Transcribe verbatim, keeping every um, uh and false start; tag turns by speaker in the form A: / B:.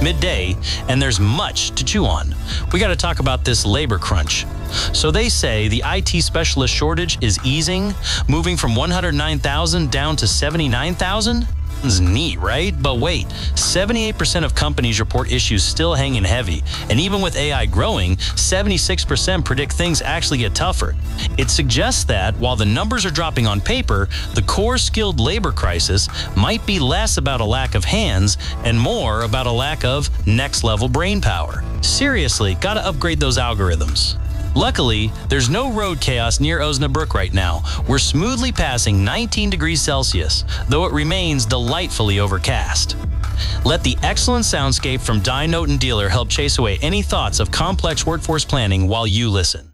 A: midday, and there's much to chew on. We got to talk about this labor crunch. So they say the I T specialist shortage is easing, moving from one hundred nine thousand down to seventy-nine thousand? Neat, right? But wait, seventy-eight percent of companies report issues still hanging heavy. And even with A I growing, seventy-six percent predict things actually get tougher. It suggests that while the numbers are dropping on paper, the core skilled labor crisis might be less about a lack of hands and more about a lack of next level brain power. Seriously, gotta upgrade those algorithms. Luckily, there's no road chaos near Osnabrück right now. We're smoothly passing nineteen degrees Celsius, though it remains delightfully overcast. Let the excellent soundscape from Die Note and Dealer help chase away any thoughts of complex workforce planning while you listen.